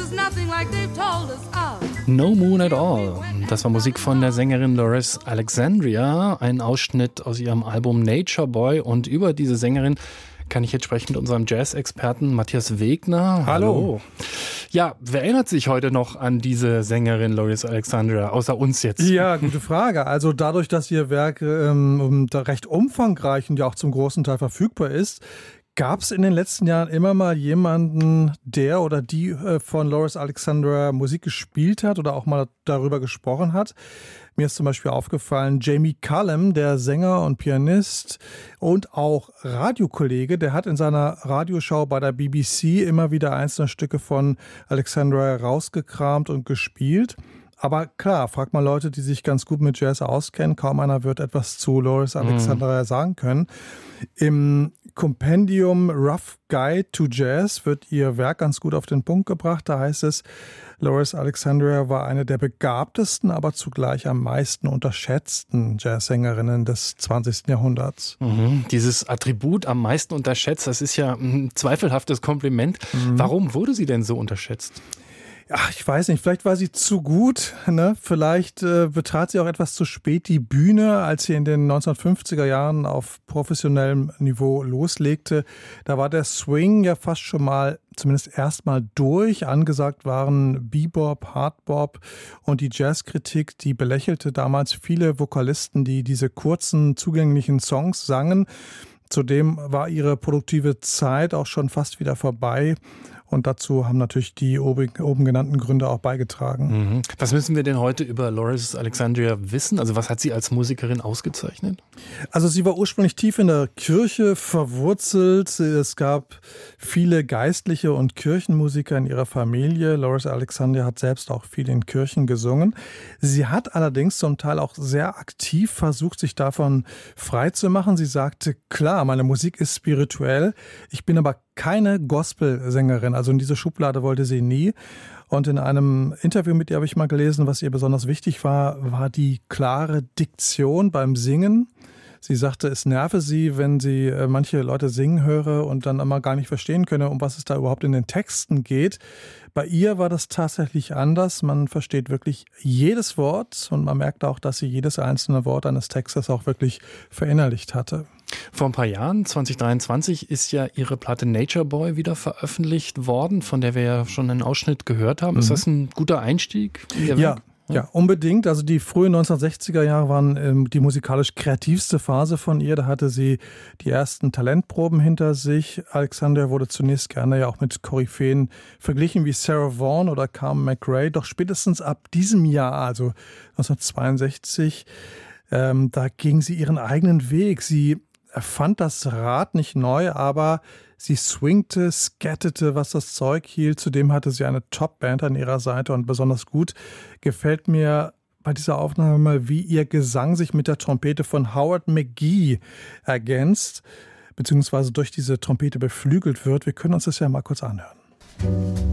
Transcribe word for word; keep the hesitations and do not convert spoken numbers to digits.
No Moon at All. Das war Musik von der Sängerin Loris Alexandria, ein Ausschnitt aus ihrem Album Nature Boy. Und über diese Sängerin kann ich jetzt sprechen mit unserem Jazz-Experten Matthias Wegner. Hallo. Hallo. Ja, wer erinnert sich heute noch an diese Sängerin Loris Alexandria, außer uns jetzt? Ja, gute Frage. Also dadurch, dass ihr Werk ähm, recht umfangreich und ja auch zum großen Teil verfügbar ist, gab es in den letzten Jahren immer mal jemanden, der oder die äh, von Loris Alexandria Musik gespielt hat oder auch mal darüber gesprochen hat. Mir ist zum Beispiel aufgefallen, Jamie Cullum, der Sänger und Pianist und auch Radiokollege, der hat in seiner Radioshow bei der B B C immer wieder einzelne Stücke von Alexandria rausgekramt und gespielt. Aber klar, frag mal Leute, die sich ganz gut mit Jazz auskennen, kaum einer wird etwas zu Loris Alexandria mm. sagen können. Im Kompendium Rough Guide to Jazz wird ihr Werk ganz gut auf den Punkt gebracht. Da heißt es, Loris Alexandria war eine der begabtesten, aber zugleich am meisten unterschätzten Jazzsängerinnen des zwanzigsten Jahrhunderts. Mhm. Dieses Attribut am meisten unterschätzt, das ist ja ein zweifelhaftes Kompliment. Mhm. Warum wurde sie denn so unterschätzt? Ja, ich weiß nicht, vielleicht war sie zu gut, ne? Vielleicht äh, betrat sie auch etwas zu spät die Bühne, als sie in den neunzehnhundertfünfziger Jahren auf professionellem Niveau loslegte. Da war der Swing ja fast schon mal, zumindest erstmal durch. Angesagt waren Bebop, Hardbop und die Jazzkritik, die belächelte damals viele Vokalisten, die diese kurzen, zugänglichen Songs sangen. Zudem war ihre produktive Zeit auch schon fast wieder vorbei. Und dazu haben natürlich die oben genannten Gründe auch beigetragen. Mhm. Was müssen wir denn heute über Loris Alexandria wissen? Also was hat sie als Musikerin ausgezeichnet? Also sie war ursprünglich tief in der Kirche verwurzelt. Es gab viele Geistliche und Kirchenmusiker in ihrer Familie. Loris Alexandria hat selbst auch viel in Kirchen gesungen. Sie hat allerdings zum Teil auch sehr aktiv versucht, sich davon frei zu machen. Sie sagte, klar, meine Musik ist spirituell, ich bin aber keine Gospelsängerin, also in diese Schublade wollte sie nie. Und in einem Interview mit ihr habe ich mal gelesen, was ihr besonders wichtig war, war die klare Diktion beim Singen. Sie sagte, es nerve sie, wenn sie manche Leute singen höre und dann immer gar nicht verstehen könne, um was es da überhaupt in den Texten geht. Bei ihr war das tatsächlich anders. Man versteht wirklich jedes Wort und man merkt auch, dass sie jedes einzelne Wort eines Textes auch wirklich verinnerlicht hatte. Vor ein paar Jahren, zwanzig dreiundzwanzig, ist ja ihre Platte Nature Boy wieder veröffentlicht worden, von der wir ja schon einen Ausschnitt gehört haben. Mhm. Ist das ein guter Einstieg in ihr Werk? Ja. Ja, unbedingt. Also die frühen neunzehnhundertsechziger Jahre waren ähm, die musikalisch kreativste Phase von ihr. Da hatte sie die ersten Talentproben hinter sich. Alexandria wurde zunächst gerne ja auch mit Koryphäen verglichen wie Sarah Vaughan oder Carmen McRae. Doch spätestens ab diesem Jahr, also neunzehnhundertzweiundsechzig, ähm, da ging sie ihren eigenen Weg. Sie erfand das Rad nicht neu, aber sie swingte, scattete, was das Zeug hielt. Zudem hatte sie eine Top-Band an ihrer Seite und besonders gut gefällt mir bei dieser Aufnahme mal, wie ihr Gesang sich mit der Trompete von Howard McGhee ergänzt, beziehungsweise durch diese Trompete beflügelt wird. Wir können uns das ja mal kurz anhören.